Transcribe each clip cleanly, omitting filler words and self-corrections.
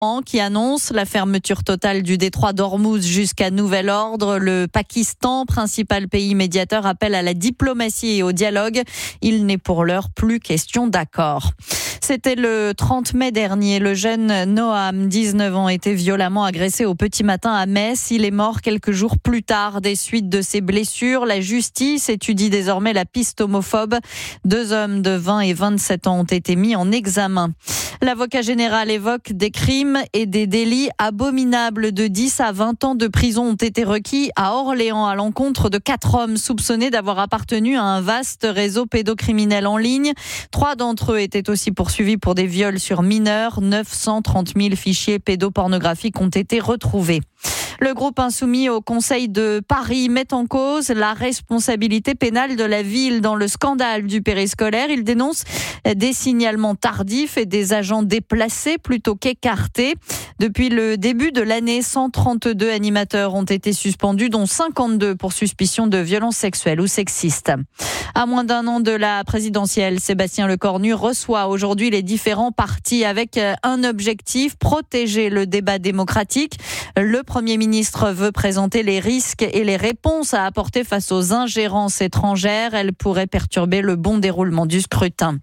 qui annonce la fermeture totale du détroit d'Ormuz jusqu'à nouvel ordre. Le Pakistan, principal pays médiateur, appelle à la diplomatie et au dialogue. Il n'est pour l'heure plus question d'accord. C'était le 30 mai dernier. Le jeune Noam, 19 ans, était violemment agressé au petit matin à Metz. Il est mort quelques jours plus tard des suites de ses blessures. La justice étudie désormais la piste homophobe. 2 hommes de 20 et 27 ans ont été mis en examen. L'avocat général évoque des crimes et des délits abominables. De 10 à 20 ans de prison ont été requis à Orléans à l'encontre de 4 hommes soupçonnés d'avoir appartenu à un vaste réseau pédocriminel en ligne. 3 d'entre eux étaient aussi poursuivis pour des viols sur mineurs. 930 000 fichiers pédopornographiques ont été retrouvés. Le groupe insoumis au Conseil de Paris met en cause la responsabilité pénale de la ville dans le scandale du périscolaire. Il dénonce des signalements tardifs et des agents déplacés plutôt qu'écartés. Depuis le début de l'année, 132 animateurs ont été suspendus, dont 52 pour suspicion de violences sexuelles ou sexistes. À moins d'un an de la présidentielle, Sébastien Lecornu reçoit aujourd'hui les différents partis avec un objectif, protéger le débat démocratique. Le Premier ministre veut présenter les risques et les réponses à apporter face aux ingérences étrangères. Elles pourraient perturber le bon déroulement du scrutin.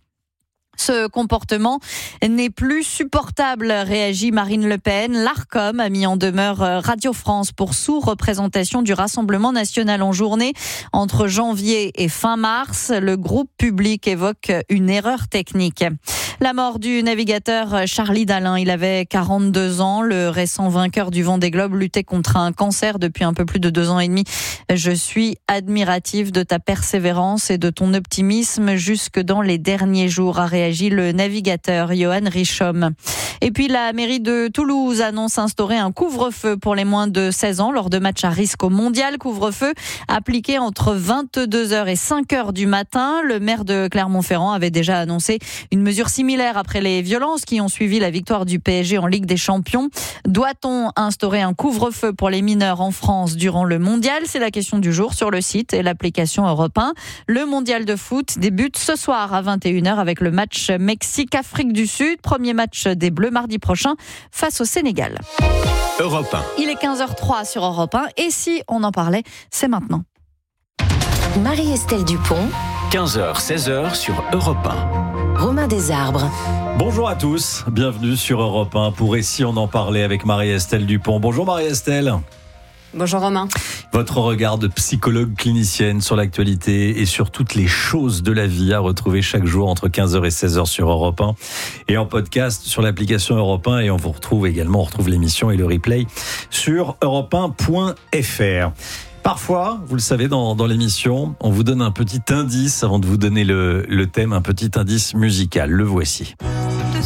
Ce comportement n'est plus supportable, réagit Marine Le Pen. L'Arcom a mis en demeure Radio France pour sous-représentation du Rassemblement national en journée entre janvier et fin mars. Le groupe public évoque une erreur technique. La mort du navigateur Charlie Dalin, il avait 42 ans. Le récent vainqueur du Vendée Globe luttait contre un cancer depuis un peu plus de 2 ans et demi. Je suis admiratif de ta persévérance et de ton optimisme jusque dans les derniers jours, a réagi le navigateur Johan Richomme. Et puis la mairie de Toulouse annonce instaurer un couvre-feu pour les moins de 16 ans lors de matchs à risque au mondial. Couvre-feu appliqué entre 22h et 5h du matin. Le maire de Clermont-Ferrand avait déjà annoncé une mesure similaire après les violences qui ont suivi la victoire du PSG en Ligue des Champions. Doit-on instaurer un couvre-feu pour les mineurs en France durant le mondial ? C'est la question du jour sur le site et l'application Europe 1. Le mondial de foot débute ce soir à 21h avec le match Mexique-Afrique du Sud. Premier match des Bleus mardi prochain face au Sénégal. Europe 1. Il est 15h03 sur Europe 1 et si on en parlait, c'est maintenant. Marie-Estelle Dupont. 15h, 16h sur Europe 1. Romain Desarbres. Bonjour à tous, bienvenue sur Europe 1 pour Et si on en parlait avec Marie-Estelle Dupont. Bonjour Marie-Estelle. Bonjour Romain. Votre regard de psychologue clinicienne sur l'actualité et sur toutes les choses de la vie à retrouver chaque jour entre 15h et 16h sur Europe 1 et en podcast sur l'application Europe 1 et on retrouve l'émission et le replay sur europe1.fr. Parfois, vous le savez, dans l'émission, on vous donne un petit indice avant de vous donner le thème, un petit indice musical. Le voici.